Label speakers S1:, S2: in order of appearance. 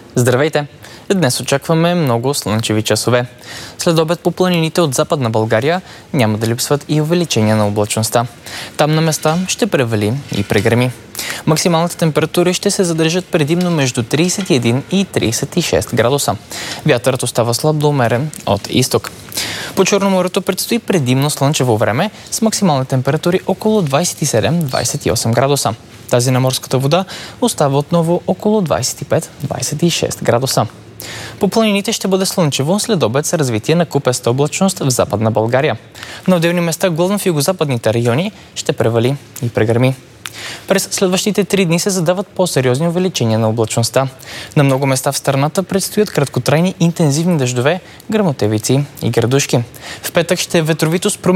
S1: Здравейте! Днес очакваме много слънчеви часове. След обед по планините от Западна България няма да липсват и увеличение на облачността. Там на места ще превали и прегреми. Максималните температури ще се задържат предимно между 31 и 36 градуса. Вятърът остава слаб до умерен от изток. По Черноморието предстои предимно слънчево време с максимални температури около 27-28 градуса. Тази на морската вода остава отново около 25-26 градуса. По планините ще бъде слънчево след обед с развитие на купеста облачност в Западна България. На отделни места, главно в югозападните райони, ще превали и прегреми. През следващите 3 дни се задават по-сериозни увеличения на облачността. На много места в страната предстоят краткотрайни интензивни дъждове, гръмотевици и градушки. В петък ще е ветровито с